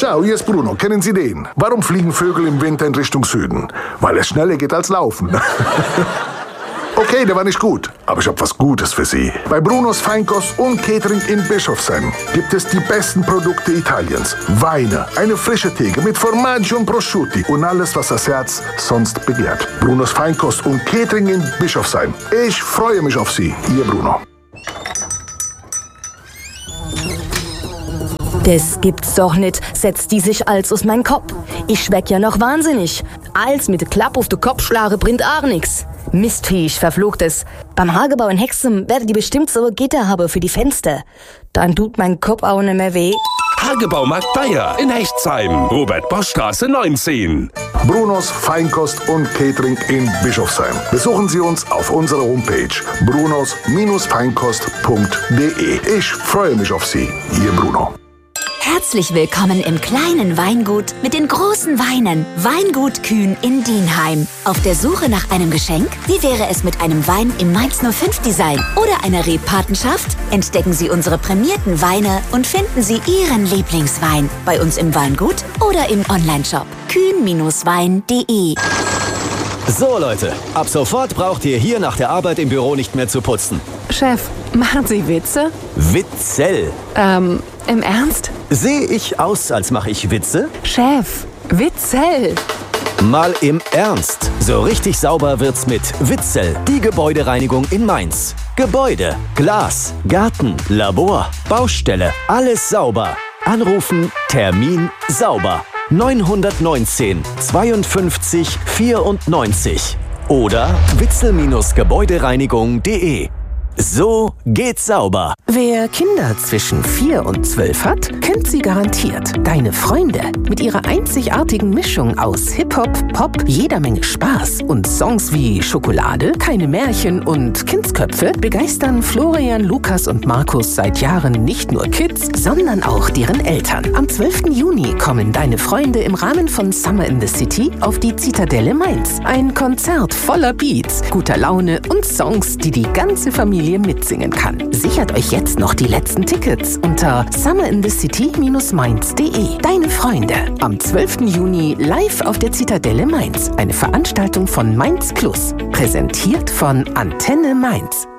Ciao, hier ist Bruno. Kennen Sie den? Warum fliegen Vögel im Winter in Richtung Süden? Weil es schneller geht als Laufen. Okay, der war nicht gut, aber ich habe was Gutes für Sie. Bei Brunos Feinkost und Catering in Bischofsheim gibt es die besten Produkte Italiens. Weine, eine frische Theke mit Formaggio und Prosciutti und alles, was das Herz sonst begehrt. Brunos Feinkost und Catering in Bischofsheim. Ich freue mich auf Sie, Ihr Bruno. Das gibt's doch nicht, setzt die sich als aus mein Kopf. Ich schmeck ja noch wahnsinnig. Als mit der Klappe auf den Kopf schlage, bringt auch nix. Mistviech, verfluchtes. Beim Hagebau in Hexum werde die bestimmt so Gitter haben für die Fenster. Dann tut mein Kopf auch nicht mehr weh. Hagebaumarkt Bayer in Hechtsheim. Robert-Bosch-Straße 19. Brunos Feinkost und Catering in Bischofsheim. Besuchen Sie uns auf unserer Homepage brunos-feinkost.de. Ich freue mich auf Sie, Ihr Bruno. Herzlich willkommen im kleinen Weingut mit den großen Weinen. Weingut Kühn in Dienheim. Auf der Suche nach einem Geschenk? Wie wäre es mit einem Wein im Mainz 05 Design oder einer Rebpatenschaft? Entdecken Sie unsere prämierten Weine und finden Sie Ihren Lieblingswein bei uns im Weingut oder im Onlineshop kühn-wein.de. So Leute, ab sofort braucht ihr hier nach der Arbeit im Büro nicht mehr zu putzen. Chef, machen Sie Witze? Witzel. Im Ernst? Sehe ich aus, als mache ich Witze? Chef, Witzel. Mal im Ernst. So richtig sauber wird's mit Witzel, die Gebäudereinigung in Mainz. Gebäude, Glas, Garten, Labor, Baustelle, alles sauber. Anrufen, Termin, sauber. 919 52 94 oder witzel-gebäudereinigung.de. So geht's sauber. Wer Kinder zwischen 4 und 12 hat, kennt sie garantiert. Deine Freunde mit ihrer einzigartigen Mischung aus Hip-Hop, Pop, jeder Menge Spaß und Songs wie Schokolade, keine Märchen und Kindsköpfe begeistern Florian, Lukas und Markus seit Jahren nicht nur Kids, sondern auch deren Eltern. Am 12. Juni kommen deine Freunde im Rahmen von Summer in the City auf die Zitadelle Mainz. Ein Konzert voller Beats, guter Laune und Songs, die die ganze Familie mitsingen kann. Sichert euch jetzt noch die letzten Tickets unter summerinthecity-mainz.de. Deine Freunde am 12. Juni live auf der Zitadelle Mainz. Eine Veranstaltung von Mainz Plus. Präsentiert von Antenne Mainz.